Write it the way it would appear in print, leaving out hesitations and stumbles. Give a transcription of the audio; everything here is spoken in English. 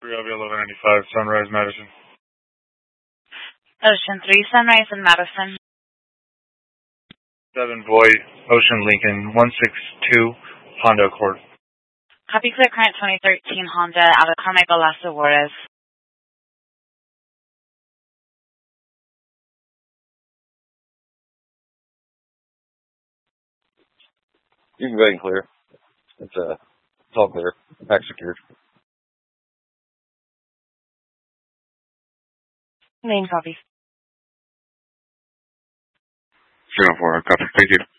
3LV 1195, Sunrise, Madison. Ocean 3, Sunrise in Madison. 7 Voight, Ocean Lincoln, 162, Honda Accord. Copy clear current 2013 Honda out of Carmichael Lasso Juarez. You can go ahead and clear. It's all clear. Pack secured. Main copy. 04, copy. Thank you.